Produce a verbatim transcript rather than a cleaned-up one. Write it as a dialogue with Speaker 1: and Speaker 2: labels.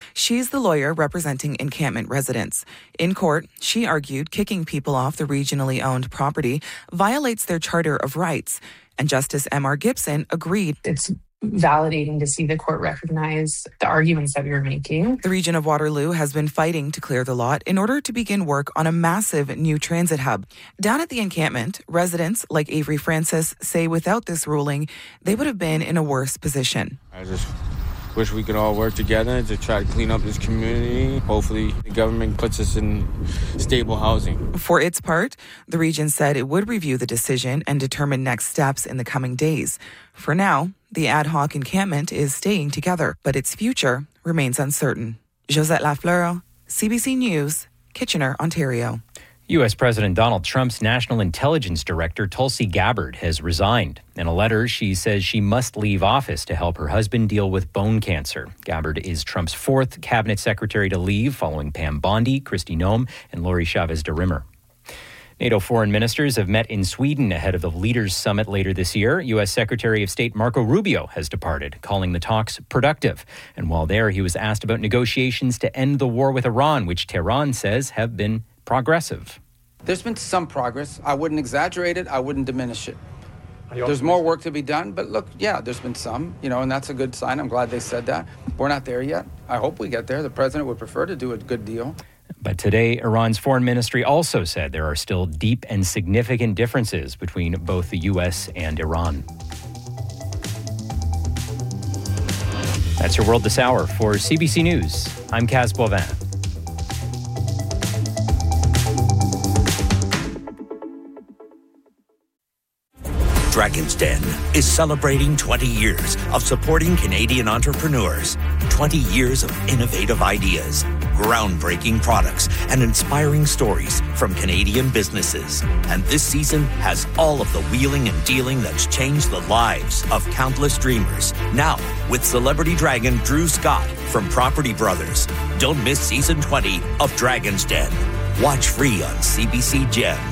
Speaker 1: She's the lawyer representing encampment residents. In court, she argued kicking people off the regionally owned property violates their Charter of Rights. And Justice M R Gibson agreed.
Speaker 2: It's validating to see the court recognize the arguments that we were making.
Speaker 1: The region of Waterloo has been fighting to clear the lot in order to begin work on a massive new transit hub. Down at the encampment, residents like Avery Francis say without this ruling, they would have been in a worse position.
Speaker 3: I just wish we could all work together to try to clean up this community. Hopefully, the government puts us in stable housing.
Speaker 1: For its part, the region said it would review the decision and determine next steps in the coming days. For now, the ad hoc encampment is staying together, but its future remains uncertain. Josette Lafleur, C B C News, Kitchener, Ontario.
Speaker 4: U S President Donald Trump's National Intelligence Director, Tulsi Gabbard, has resigned. In a letter, she says she must leave office to help her husband deal with bone cancer. Gabbard is Trump's fourth cabinet secretary to leave, following Pam Bondi, Kristi Noem, and Lori Chavez de Rimmer. NATO foreign ministers have met in Sweden ahead of the Leaders Summit later this year. U S Secretary of State Marco Rubio has departed, calling the talks productive. And while there, he was asked about negotiations to end the war with Iran, which Tehran says have been progressive.
Speaker 5: There's been some progress. I wouldn't exaggerate it. I wouldn't diminish it. There's more work to be done, but look, yeah, there's been some, you know, and that's a good sign. I'm glad they said that. We're not there yet. I hope we get there. The president would prefer to do a good deal.
Speaker 4: But today, Iran's foreign ministry also said there are still deep and significant differences between both the U S and Iran. That's your World This Hour. For C B C News, I'm Kaz Boivin.
Speaker 6: Dragon's Den is celebrating twenty years of supporting Canadian entrepreneurs, twenty years of innovative ideas, groundbreaking products, and inspiring stories from Canadian businesses. And this season has all of the wheeling and dealing that's changed the lives of countless dreamers. Now, with celebrity dragon Drew Scott from Property Brothers. Don't miss season twenty of Dragon's Den. Watch free on C B C Gem.